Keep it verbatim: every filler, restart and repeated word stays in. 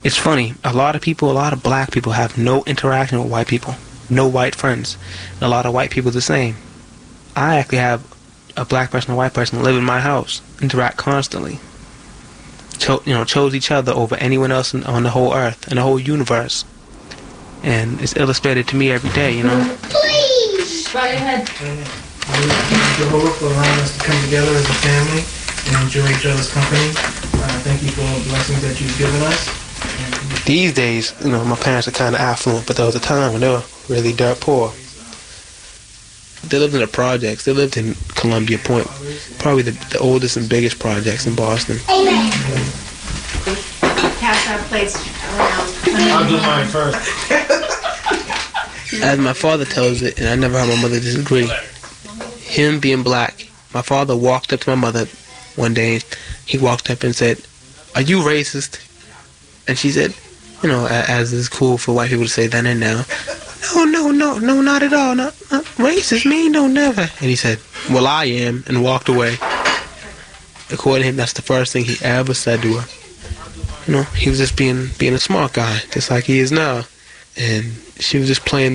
It's funny, a lot of people, a lot of black people have no interaction with white people. No white friends. And a lot of white people the same. I actually have a black person and a white person live in my house, interact constantly. Cho- you know, chose each other over anyone else in, on the whole earth and the whole universe. And it's illustrated to me every day, you know. Please! Go ahead. Thank you, Jehovah, for allowing us to come together as a family and enjoy each other's company. Uh, thank you for all the blessings that you've given us. These days, you know, my parents are kind of affluent, but there was a time when they were really dirt poor. They lived in the projects. They lived in Columbia Point, probably the, the oldest and biggest projects in Boston. Amen. Pass our plates around. I'll do mine first. As my father tells it, and I never heard my mother disagree, him being black, my father walked up to my mother one day. He walked up and said, "Are you racist?" And she said, you know, as is cool for white people to say then and now, "No, no, no, no, not at all. Not, not racist, me, no, never." And he said, "Well, I am," and walked away. According to him, that's the first thing he ever said to her. You know, he was just being being a smart guy, just like he is now. And she was just playing